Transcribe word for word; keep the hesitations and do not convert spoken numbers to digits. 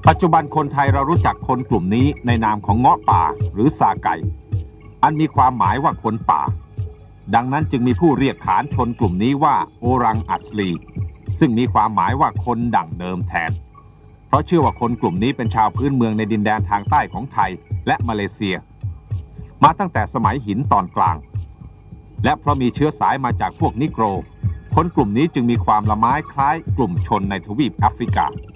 ปัจจุบันคนไทยเรารู้จักคนกลุ่มนี้ในนามของเงาะป่าหรือซาไก่อันมีความหมายว่าคนป่าดังนั้นจึงมีผู้เรียกขานชนกลุ่มนี้ว่าโอรังอัสลีซึ่งมีความหมายว่าคนดั่งเดิมแทนเพราะเชื่อว่าคนกลุ่มนี้เป็นชาวพื้นเมืองในดินแดนทางใต้ของไทยและมาเลเซียมาตั้งแต่สมัยหินตอนกลางและเพราะมีเชื้อสายมาจากพวกนิโกรคนกลุ่มนี้จึงมีความละไม้คล้ายกลุ่มชนในทวีปแอฟริกา